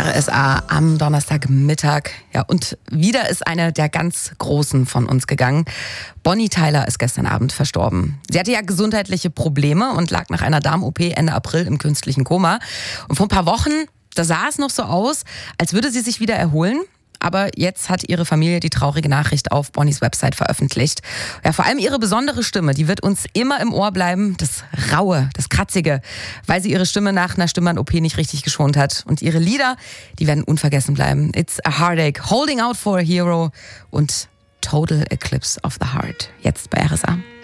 RSA am Donnerstagmittag. Ja, und wieder ist eine der ganz Großen von uns gegangen. Bonnie Tyler ist gestern Abend verstorben. Sie hatte ja gesundheitliche Probleme und lag nach einer Darm-OP Ende April im künstlichen Koma. Und vor ein paar Wochen, da sah es noch so aus, als würde sie sich wieder erholen. Aber jetzt hat ihre Familie die traurige Nachricht auf Bonnies Website veröffentlicht. Ja, vor allem ihre besondere Stimme, die wird uns immer im Ohr bleiben. Das Raue, das Kratzige, weil sie ihre Stimme nach einer Stimmband-OP nicht richtig geschont hat. Und ihre Lieder, die werden unvergessen bleiben. It's a Heartache, Holding Out for a Hero und Total Eclipse of the Heart. Jetzt bei RSA.